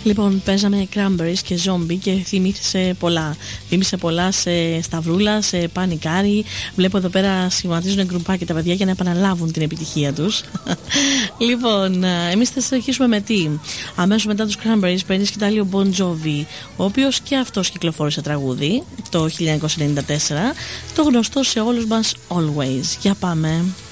Λοιπόν, παίζαμε Cranberries και Zombie και θύμισε πολλά σε Σταυρούλα, σε Πανικάρι. Βλέπω εδώ πέρα σχηματίζουν γκρουπάκι τα παιδιά για να επαναλάβουν την επιτυχία τους. Λοιπόν, εμείς θα συνεχίσουμε με τι? Αμέσως μετά τους Cranberries παίρνει σκητάλη ο Bon Jovi, ο οποίος και αυτός κυκλοφόρησε τραγούδι το 1994, το γνωστό σε όλους μας Always. Για πάμε.